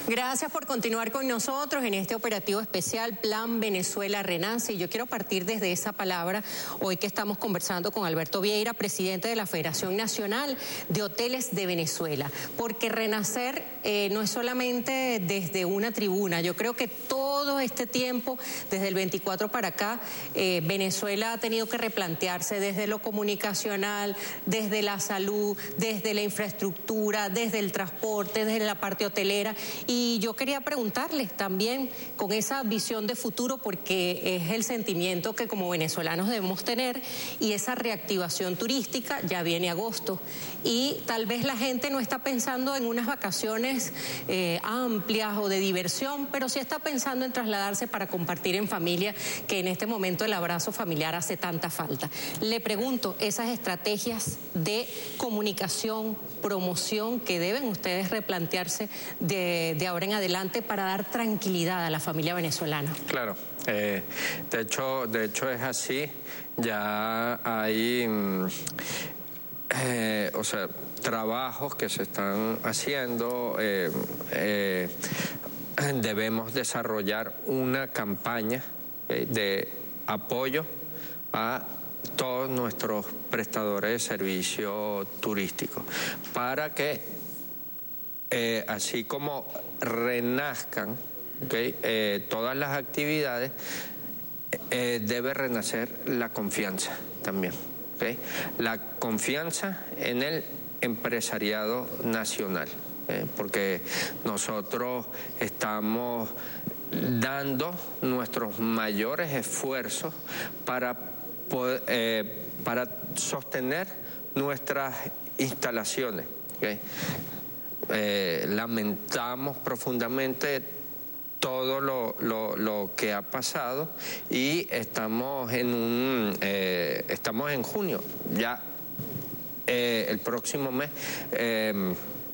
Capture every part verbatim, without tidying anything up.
Gracias por continuar con nosotros en este operativo especial Plan Venezuela Renace. Y yo quiero partir desde esa palabra hoy que estamos conversando con Alberto Vieira, presidente de la Federación Nacional de Hoteles de Venezuela. Porque renacer eh, no es solamente desde una tribuna. Yo creo que todo este tiempo, desde el veinticuatro para acá, eh, Venezuela ha tenido que replantearse desde lo comunicacional, desde la salud, desde la infraestructura, desde el transporte, desde la parte hotelera. Y yo quería preguntarles también con esa visión de futuro, porque es el sentimiento que como venezolanos debemos tener, y esa reactivación turística, ya viene agosto, y tal vez la gente no está pensando en unas vacaciones eh, amplias o de diversión, pero sí está pensando en trasladarse para compartir en familia, que en este momento el abrazo familiar hace tanta falta. Le pregunto, esas estrategias de comunicación, promoción que deben ustedes replantearse de, de ahora en adelante para dar tranquilidad a la familia venezolana. Claro, eh, de hecho, de hecho es así. Ya hay, eh, o sea, trabajos que se están haciendo. Eh, eh, debemos desarrollar una campaña eh, de apoyo a todos nuestros prestadores de servicio turístico para que eh, así como renazcan okay, eh, todas las actividades, eh, debe renacer la confianza también, okay, la confianza en el empresariado nacional, eh, porque nosotros estamos dando nuestros mayores esfuerzos para Poder, eh, para sostener nuestras instalaciones. ¿Okay? Eh, lamentamos profundamente todo lo, lo, lo que ha pasado y estamos en un eh, estamos en junio ya, eh, el próximo mes. Eh,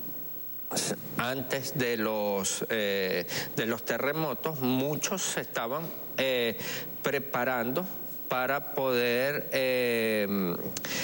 Antes de los, eh, de los terremotos, muchos se estaban eh, preparando para poder eh,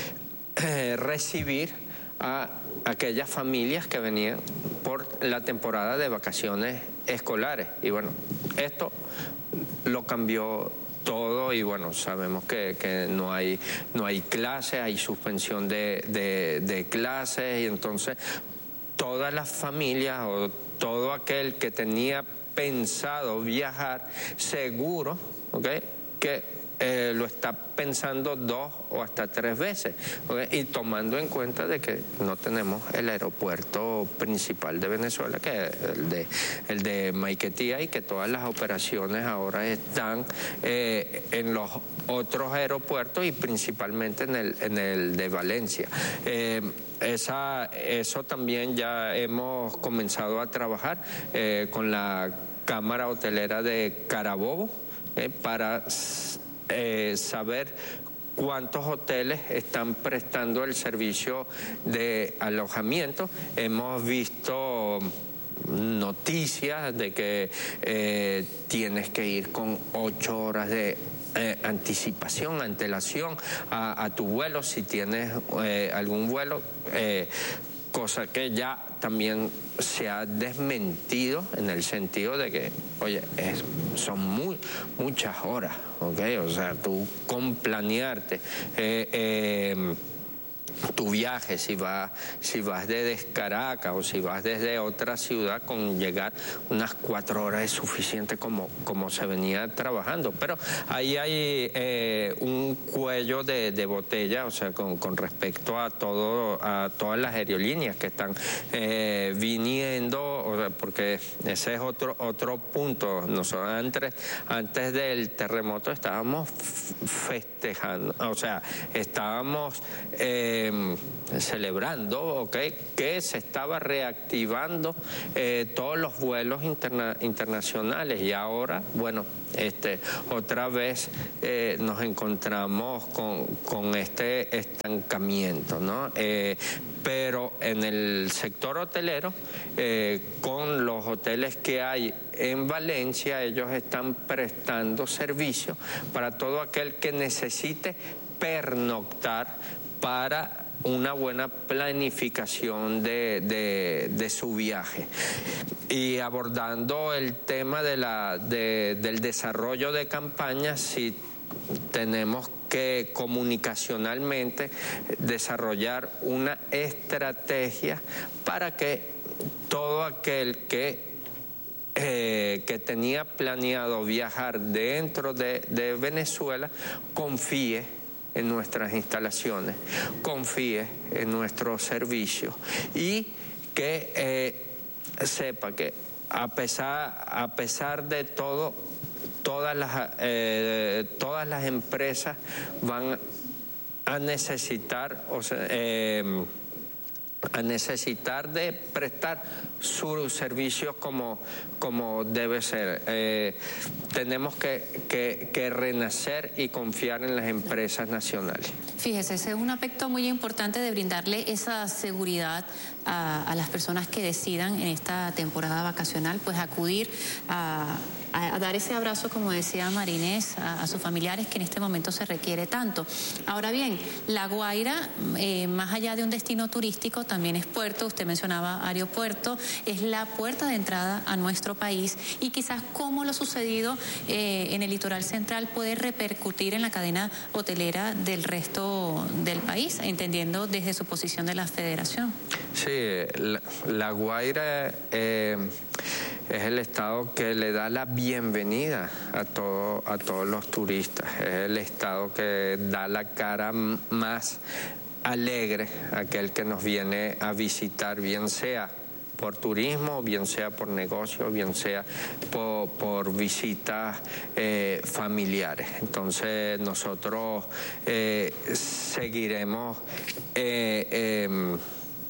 eh, recibir a aquellas familias que venían por la temporada de vacaciones escolares. Y bueno, esto lo cambió todo y bueno, sabemos que, que no hay, no hay clases, hay suspensión de, de, de clases, y entonces todas las familias o todo aquel que tenía pensado viajar seguro, ¿okay?, que Eh, lo está pensando dos o hasta tres veces, ¿okay? Y tomando en cuenta de que no tenemos el aeropuerto principal de Venezuela, que es el de, el de Maiquetía, y que todas las operaciones ahora están eh, en los otros aeropuertos y principalmente en el, en el de Valencia. Eh, esa, eso también ya hemos comenzado a trabajar eh, con la Cámara Hotelera de Carabobo eh, para Eh, saber cuántos hoteles están prestando el servicio de alojamiento. Hemos visto noticias de que eh, tienes que ir con ocho horas de eh, anticipación, antelación a, a tu vuelo, si tienes eh, algún vuelo, eh, cosa que ya también se ha desmentido en el sentido de que, oye, es, son muy, muchas horas, ¿ok? O sea, tú con planearte eh, eh, tu viaje, si vas, si vas desde Caracas o si vas desde otra ciudad, con llegar unas cuatro horas es suficiente como, como se venía trabajando. Pero ahí hay eh, un cuello de, de botella, o sea, con, con respecto a todo, a todas las aerolíneas que están eh, viniendo, o sea, porque ese es otro, otro punto. Nosotros antes, antes del terremoto estábamos festejando, o sea, estábamos eh, celebrando, okay, que se estaba reactivando eh, todos los vuelos interna internacionales, y ahora, bueno, este, otra vez eh, nos encontramos con, con este estancamiento, ¿no? Eh, pero en el sector hotelero, eh, con los hoteles que hay en Valencia, ellos están prestando servicio para todo aquel que necesite pernoctar para una buena planificación de, de, de su viaje. y abordando el tema de la, de, del desarrollo de campañas, sí tenemos que comunicacionalmente desarrollar una estrategia para que todo aquel que, eh, que tenía planeado viajar dentro de, de Venezuela confíe en nuestras instalaciones, confíe en nuestros servicios y que eh, sepa que a pesar, a pesar de todo, todas las, eh, todas las empresas van a necesitar, o sea, eh, a necesitar de prestar sus servicios como, como debe ser. Eh, tenemos que, que, que renacer y confiar en las empresas nacionales. Fíjese, ese es un aspecto muy importante de brindarle esa seguridad a, a las personas que decidan en esta temporada vacacional, pues acudir a, a, a dar ese abrazo, como decía Marinés, a, a sus familiares, que en este momento se requiere tanto. Ahora bien, La Guaira, eh, más allá de un destino turístico, también es puerto. Usted mencionaba aeropuerto, es la puerta de entrada a nuestro país, y quizás cómo lo sucedido eh, en el litoral central puede repercutir en la cadena hotelera del resto del país, entendiendo desde su posición de la federación. Sí, La, la Guaira eh, es el estado que le da la bienvenida a, todo, a todos los turistas, es el estado que da la cara más alegre a aquel que nos viene a visitar, bien sea por turismo, bien sea por negocio, bien sea por, por visitas eh, familiares. Entonces nosotros eh, seguiremos eh, eh,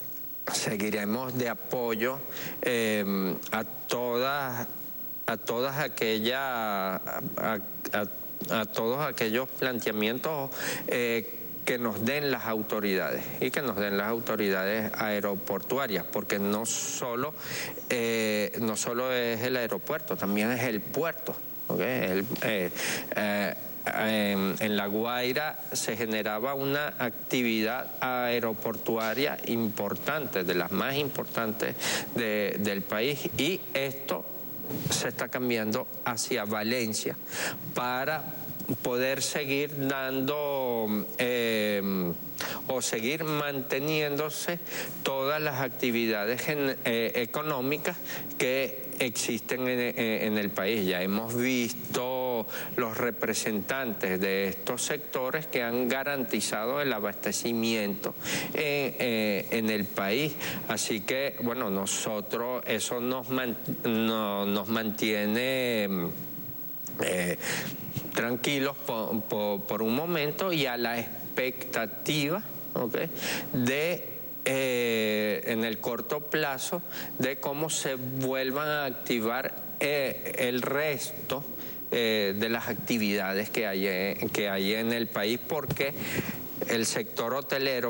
seguiremos de apoyo eh, a todas a todas aquellas a, a, a todos aquellos planteamientos eh, que nos den las autoridades y que nos den las autoridades aeroportuarias, porque no solo, eh, no solo es el aeropuerto, también es el puerto, ¿okay? El, eh, eh, en, en La Guaira se generaba una actividad aeroportuaria importante, de las más importantes de, del país, y esto se está cambiando hacia Valencia para poder seguir dando eh, o seguir manteniéndose todas las actividades en, eh, económicas que existen en, en el país. Ya hemos visto los representantes de estos sectores que han garantizado el abastecimiento en, eh, en el país. Así que, bueno, nosotros, eso nos, man, no, nos mantiene eh, tranquilos por, por, por un momento y a la expectativa, ¿okay?, de eh, en el corto plazo de cómo se vuelvan a activar eh, el resto eh, de las actividades que hay, eh, que hay en el país, porque el sector hotelero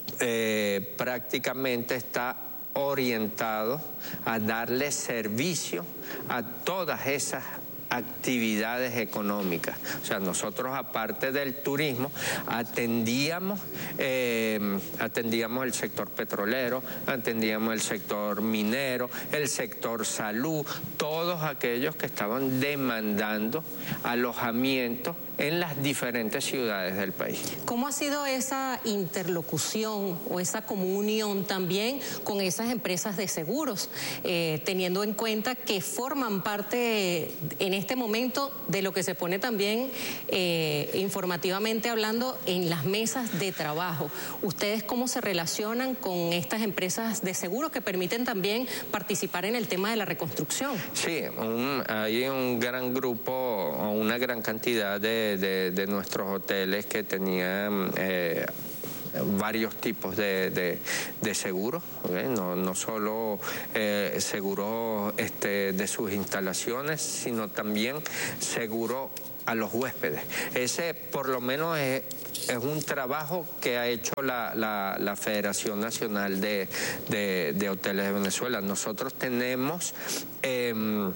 eh, prácticamente está orientado a darle servicio a todas esas actividades económicas. O sea, nosotros, aparte del turismo, atendíamos eh, atendíamos el sector petrolero, atendíamos el sector minero, el sector salud, todos aquellos que estaban demandando alojamiento en las diferentes ciudades del país. ¿Cómo ha sido esa interlocución o esa comunión también con esas empresas de seguros, eh, teniendo en cuenta que forman parte en este momento de lo que se pone también eh, informativamente hablando en las mesas de trabajo? ¿Ustedes cómo se relacionan con estas empresas de seguros que permiten también participar en el tema de la reconstrucción? Sí, un, hay un gran grupo o una gran cantidad de De, de nuestros hoteles que tenían eh, varios tipos de, de, de seguros, ¿okay? no, no solo eh, seguros este, de sus instalaciones, sino también seguro a los huéspedes. Ese por lo menos es, es un trabajo que ha hecho la, la, la Federación Nacional de, de, de Hoteles de Venezuela. Nosotros tenemos eh,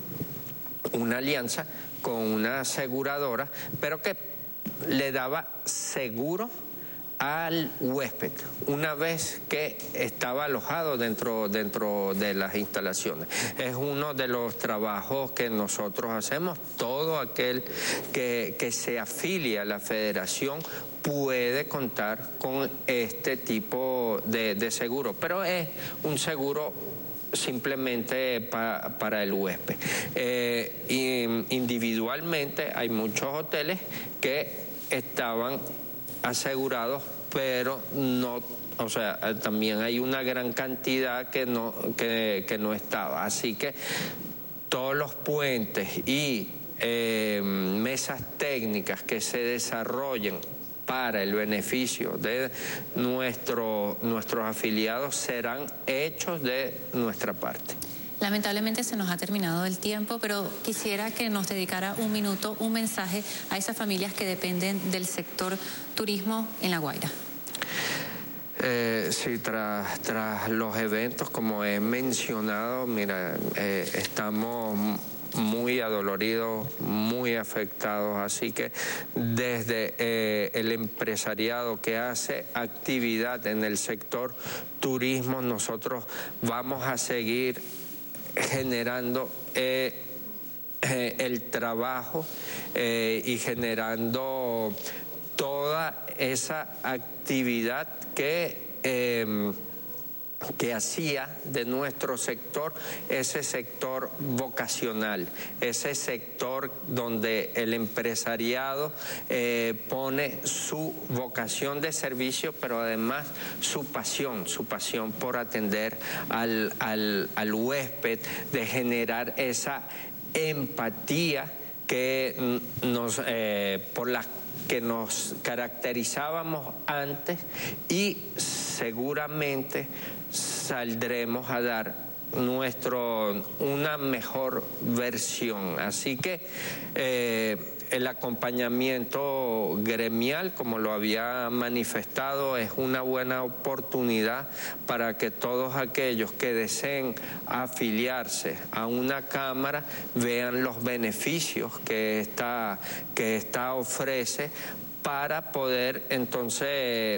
una alianza con una aseguradora, pero que le daba seguro al huésped una vez que estaba alojado dentro, dentro de las instalaciones. Es uno de los trabajos que nosotros hacemos. Todo aquel que, que se afilia a la federación puede contar con este tipo de, de seguro, pero es un seguro simplemente pa, para el huésped. Eh, y individualmente hay muchos hoteles que estaban asegurados, pero no, o sea, también hay una gran cantidad que no, que, que no estaba. Así que todos los puentes y eh, mesas técnicas que se desarrollen para el beneficio de nuestro, nuestros afiliados serán hechos de nuestra parte. Lamentablemente se nos ha terminado el tiempo, pero quisiera que nos dedicara un minuto, un mensaje a esas familias que dependen del sector turismo en La Guaira. Eh, sí, tras, tras los eventos, como he mencionado, mira, eh, estamos muy adoloridos, muy afectados, así que desde eh, el empresariado que hace actividad en el sector turismo, nosotros vamos a seguir generando eh, eh, el trabajo eh, y generando toda esa actividad que eh, que hacía de nuestro sector ese sector vocacional, ese sector donde el empresariado eh, pone su vocación de servicio, pero además su pasión, su pasión por atender al, al, al huésped, de generar esa empatía que nos, eh, por la que nos caracterizábamos antes, y seguramente saldremos a dar nuestro, una mejor versión. Así que eh, el acompañamiento gremial, como lo había manifestado, es una buena oportunidad para que todos aquellos que deseen afiliarse a una cámara vean los beneficios que esta, que esta ofrece, para poder entonces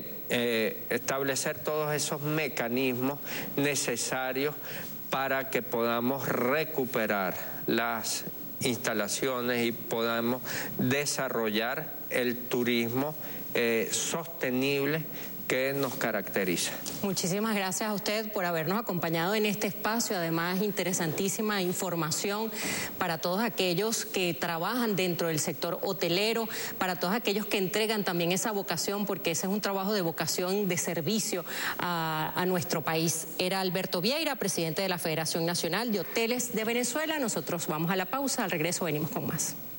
eh, establecer todos esos mecanismos necesarios para que podamos recuperar las instalaciones y podamos desarrollar el turismo eh, sostenible que nos caracteriza. Muchísimas gracias a usted por habernos acompañado en este espacio. Además, interesantísima información para todos aquellos que trabajan dentro del sector hotelero, para todos aquellos que entregan también esa vocación, porque ese es un trabajo de vocación, de servicio a, a nuestro país. Era Alberto Vieira, presidente de la Federación Nacional de Hoteles de Venezuela. Nosotros vamos a la pausa, al regreso venimos con más.